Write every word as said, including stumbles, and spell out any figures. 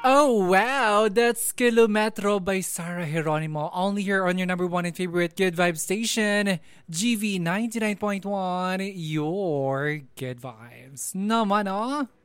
Oh wow, that's Kilometro by Sarah Geronimo. Only here on your number one and favorite Good Vibe station, G V ninety-nine point one, your Good Vibes. Naman oh.